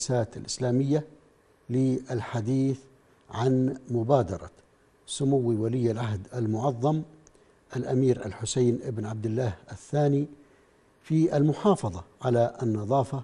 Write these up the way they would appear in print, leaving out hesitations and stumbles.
المؤسسات الإسلامية للحديث عن مبادرة سمو ولي العهد المعظم الأمير الحسين بن عبد الله الثاني في المحافظة على النظافة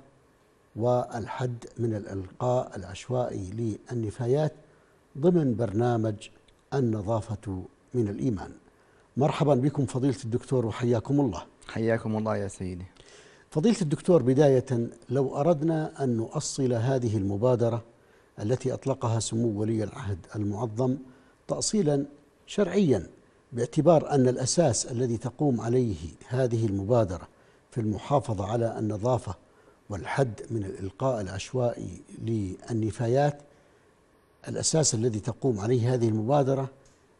والحد من الإلقاء العشوائي للنفايات ضمن برنامج النظافة من الإيمان. مرحبا بكم فضيلة الدكتور وحياكم الله. حياكم الله يا سيدي. فضيلة الدكتور، بداية لو أردنا أن نؤصل هذه المبادرة التي أطلقها سمو ولي العهد المعظم تأصيلا شرعيا، باعتبار أن الأساس الذي تقوم عليه هذه المبادرة في المحافظة على النظافة والحد من الإلقاء العشوائي للنفايات، الأساس الذي تقوم عليه هذه المبادرة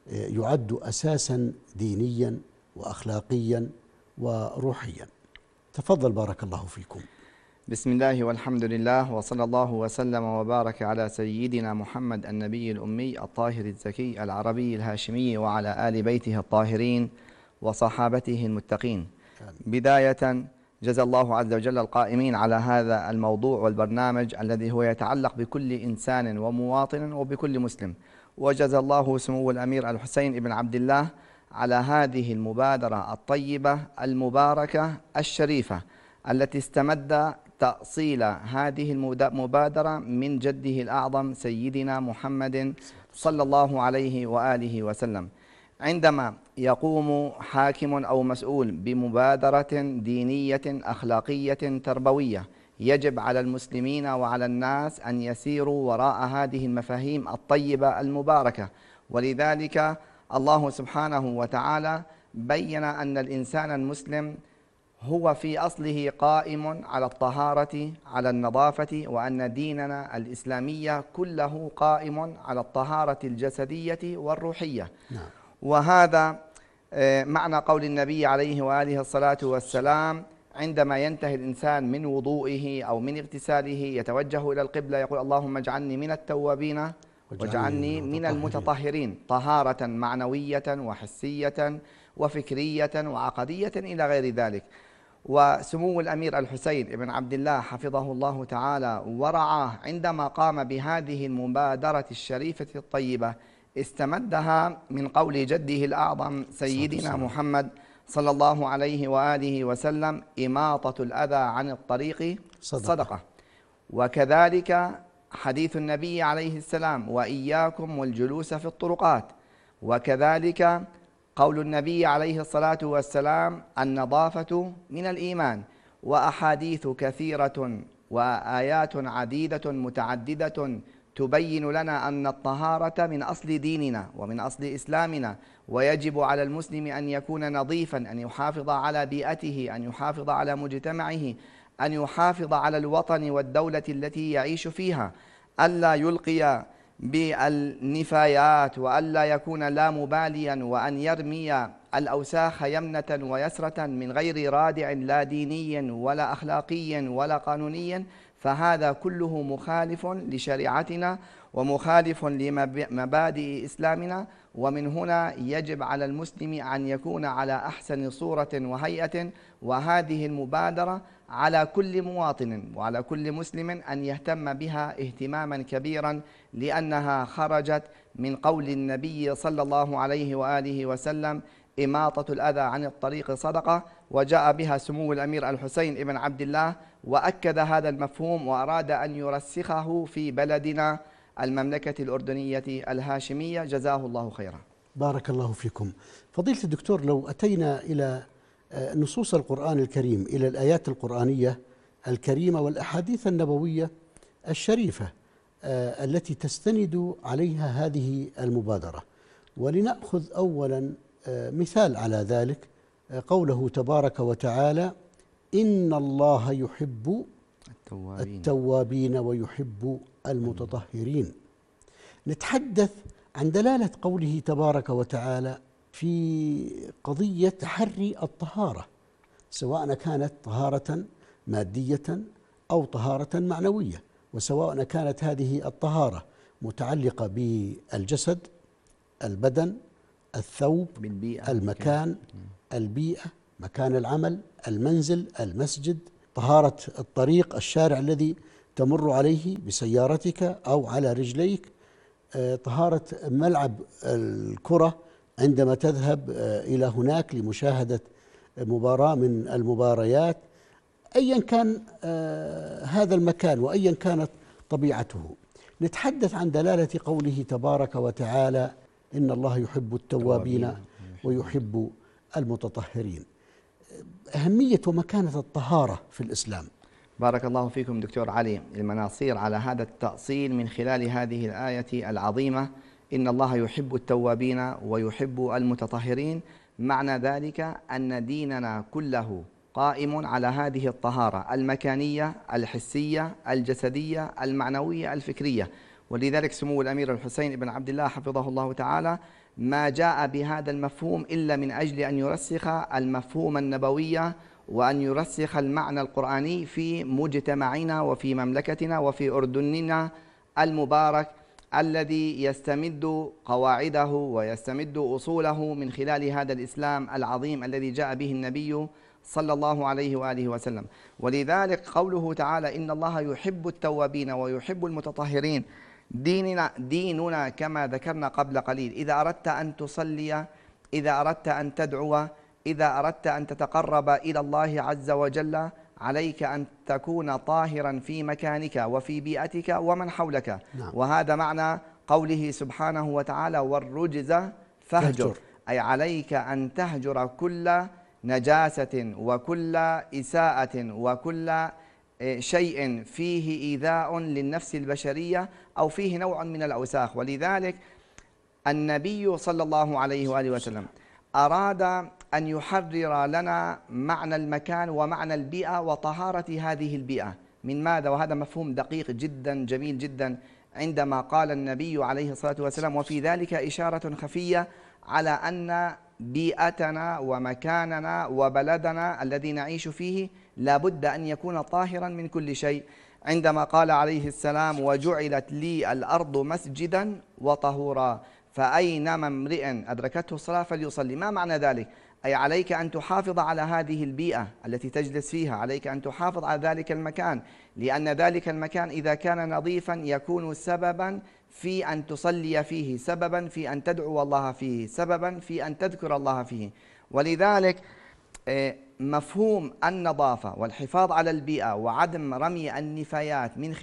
يعد أساسا دينيا وأخلاقيا وروحيا. تفضل بارك الله فيكم. بسم الله والحمد لله وصلى الله وسلم وبارك على سيدنا محمد النبي الأمي الطاهر الزكي العربي الهاشمي وعلى آل بيته الطاهرين وصحابته المتقين. بداية جزا الله عز وجل القائمين على هذا الموضوع والبرنامج الذي هو يتعلق بكل إنسان ومواطن وبكل مسلم، وجزا الله سمو الأمير الحسين بن عبد الله على هذه المبادرة الطيبة المباركة الشريفة التي استمد تأصيل هذه المبادرة من جده الأعظم سيدنا محمد صلى الله عليه وآله وسلم. عندما يقوم حاكم أو مسؤول بمبادرة دينية أخلاقية تربوية، يجب على المسلمين وعلى الناس أن يسيروا وراء هذه المفاهيم الطيبة المباركة. ولذلك الله سبحانه وتعالى بين أن الإنسان المسلم هو في أصله قائم على الطهارة على النظافة، وأن ديننا الإسلامية كله قائم على الطهارة الجسدية والروحية. وهذا معنى قول النبي عليه وآله الصلاة والسلام: عندما ينتهي الإنسان من وضوئه أو من اغتساله يتوجه إلى القبلة يقول: اللهم اجعلني من التوابين واجعلني من المتطهرين، طهارة معنوية وحسية وفكرية وعقدية إلى غير ذلك. وسمو الأمير الحسين بن عبد الله حفظه الله تعالى ورعاه عندما قام بهذه المبادرة الشريفة الطيبة استمدها من قول جده الأعظم سيدنا محمد صلى الله عليه وآله وسلم: إماطة الأذى عن الطريق صدقة. وكذلك حديث النبي عليه السلام: وإياكم والجلوس في الطرقات. وكذلك قول النبي عليه الصلاة والسلام: النظافة من الإيمان. وأحاديث كثيرة وآيات عديدة متعددة تبين لنا أن الطهارة من أصل ديننا ومن أصل إسلامنا، ويجب على المسلم أن يكون نظيفا، أن يحافظ على بيئته، أن يحافظ على مجتمعه، أن يحافظ على الوطن والدولة التي يعيش فيها، ألا يلقي بالنفايات، وألا يكون لا مباليا، وأن يرمي الأوساخ يمنة ويسرة من غير رادع لا ديني ولا أخلاقي ولا قانوني، فهذا كله مخالف لشريعتنا ومخالف لمبادئ إسلامنا. ومن هنا يجب على المسلم أن يكون على أحسن صورة وهيئة، وهذه المبادرة على كل مواطن وعلى كل مسلم أن يهتم بها اهتماما كبيرا، لأنها خرجت من قول النبي صلى الله عليه وآله وسلم: إماطة الأذى عن الطريق صدقة. وجاء بها سمو الأمير الحسين بن عبد الله وأكد هذا المفهوم، وأراد أن يرسخه في بلدنا المملكة الأردنية الهاشمية، جزاه الله خيرا. بارك الله فيكم. فضيلة الدكتور، لو أتينا إلى نصوص القرآن الكريم، إلى الآيات القرآنية الكريمة والأحاديث النبوية الشريفة التي تستند عليها هذه المبادرة، ولنأخذ أولا مثال على ذلك قوله تبارك وتعالى: إن الله يحب التوابين ويحب المتطهرين. نتحدث عن دلالة قوله تبارك وتعالى في قضية تحري الطهارة، سواء كانت طهارة مادية أو طهارة معنوية، وسواء كانت هذه الطهارة متعلقة بالجسد، البدن، الثوب، المكان، البيئة، مكان العمل، المنزل، المسجد، طهارة الطريق، الشارع الذي تمر عليه بسيارتك أو على رجليك، طهارة ملعب الكرة عندما تذهب إلى هناك لمشاهدة مباراة من المباريات، أيا كان هذا المكان وأيا كانت طبيعته. نتحدث عن دلالة قوله تبارك وتعالى: إن الله يحب التوابين ويحب المتطهرين. أهمية ومكانة الطهارة في الإسلام. بارك الله فيكم دكتور علي. المناصير على هذا التأصيل من خلال هذه الآية العظيمة: إن الله يحب التوابين ويحب المتطهرين. معنى ذلك أن ديننا كله قائم على هذه الطهارة المكانية الحسية الجسدية المعنوية الفكرية. ولذلك سمو الأمير الحسين بن عبد الله حفظه الله تعالى ما جاء بهذا المفهوم إلا من أجل أن يرسخ المفهوم النبوي وأن يرسخ المعنى القرآني في مجتمعنا وفي مملكتنا وفي أردننا المبارك، الذي يستمد قواعده ويستمد أصوله من خلال هذا الإسلام العظيم الذي جاء به النبي صلى الله عليه وآله وسلم. ولذلك قوله تعالى: إن الله يحب التوابين ويحب المتطهرين. ديننا كما ذكرنا قبل قليل، إذا أردت أن تصلي، إذا أردت أن تدعو، إذا أردت أن تتقرب إلى الله عز وجل، عليك أن تكون طاهرا في مكانك وفي بيئتك ومن حولك. نعم. وهذا معنى قوله سبحانه وتعالى: والرجز فاهجر، أي عليك أن تهجر كل نجاسة وكل إساءة وكل شيء فيه إيذاء للنفس البشرية أو فيه نوع من الأوساخ. ولذلك النبي صلى الله عليه وآله وسلم أراد أن يحرر لنا معنى المكان ومعنى البيئة وطهارة هذه البيئة. من ماذا؟ وهذا مفهوم دقيق جدا جميل جدا، عندما قال النبي عليه الصلاة والسلام: وفي ذلك إشارة خفية على أن بيئتنا ومكاننا وبلدنا الذي نعيش فيه لابد أن يكون طاهرا من كل شيء، عندما قال عليه السلام: وجعلت لي الأرض مسجدا وطهورا فأينما امرئ أدركته الصلاة فليصلي. ما معنى ذلك؟ أي عليك أن تحافظ على هذه البيئة التي تجلس فيها، عليك أن تحافظ على ذلك المكان، لأن ذلك المكان إذا كان نظيفا يكون سببا في أن تصلي فيه، سببا في أن تدعو الله فيه، سببا في أن تذكر الله فيه. ولذلك مفهوم النظافة والحفاظ على البيئة وعدم رمي النفايات من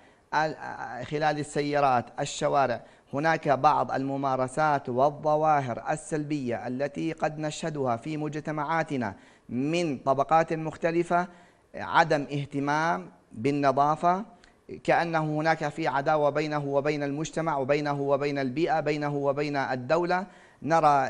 خلال السيارات، الشوارع. هناك بعض الممارسات والظواهر السلبية التي قد نشهدها في مجتمعاتنا من طبقات مختلفة، عدم اهتمام بالنظافة، كأنه هناك في عداوة بينه وبين المجتمع وبينه وبين البيئة، بينه وبين الدولة. نرى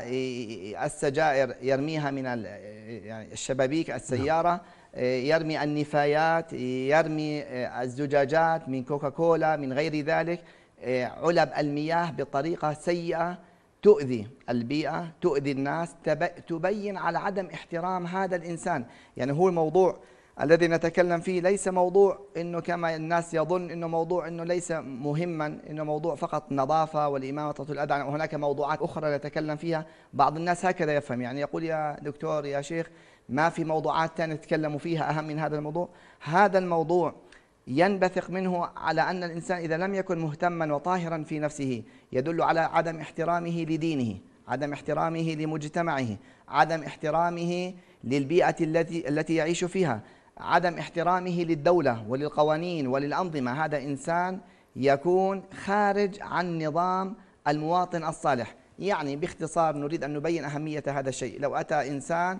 السجائر يرميها من الشبابيك السيارة، يرمي النفايات، يرمي الزجاجات من كوكاكولا من غير ذلك، علب المياه بطريقة سيئة تؤذي البيئة، تؤذي الناس، تبين على عدم احترام هذا الإنسان. يعني هو الموضوع الذي نتكلم فيه ليس موضوع إنه كما الناس يظن إنه موضوع إنه ليس مهما، إنه موضوع فقط نظافة والإمامة الأذى. وهناك موضوعات أخرى نتكلم فيها. بعض الناس هكذا يفهم، يعني يقول: يا دكتور يا شيخ، ما في موضوعات ثانية نتكلم فيها أهم من هذا الموضوع؟ هذا الموضوع ينبثق منه على أن الإنسان إذا لم يكن مهتما وطاهرا في نفسه يدل على عدم احترامه لدينه، عدم احترامه لمجتمعه، عدم احترامه للبيئة التي يعيش فيها، عدم احترامه للدولة وللقوانين وللأنظمة. هذا إنسان يكون خارج عن نظام المواطن الصالح. يعني باختصار نريد أن نبين أهمية هذا الشيء. لو أتى إنسان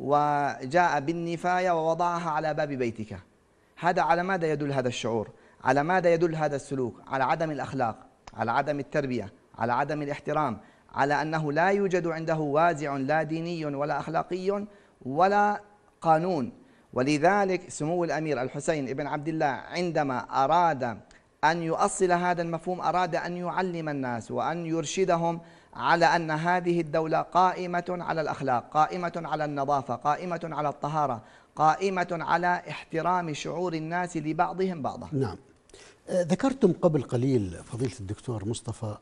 وجاء بالنفاية ووضعها على باب بيتك، هذا على ماذا يدل هذا الشعور؟ على ماذا يدل هذا السلوك؟ على عدم الأخلاق، على عدم التربية، على عدم الاحترام، على أنه لا يوجد عنده وازع لا ديني ولا أخلاقي ولا قانون. ولذلك سمو الأمير الحسين بن عبد الله عندما أراد أن يؤصل هذا المفهوم أراد أن يعلم الناس وأن يرشدهم على أن هذه الدولة قائمة على الأخلاق، قائمة على النظافة، قائمة على الطهارة، قائمة على احترام شعور الناس لبعضهم بعضا. نعم. ذكرتم قبل قليل فضيلة الدكتور مصطفى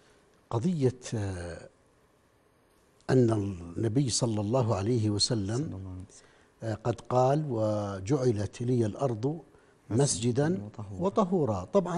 قضية أن النبي صلى الله عليه وسلم قد قال: وجعلت لي الأرض مسجدا وطهورا. طبعا